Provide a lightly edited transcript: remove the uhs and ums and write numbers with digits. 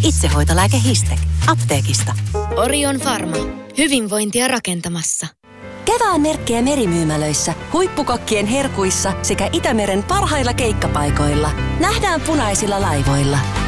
Itsehoitolääke Histec. Apteekista. Orion Pharma. Hyvinvointia rakentamassa. Kevään merkkejä merimyymälöissä, huippukokkien herkuissa sekä Itämeren parhailla keikkapaikoilla. Nähdään punaisilla laivoilla.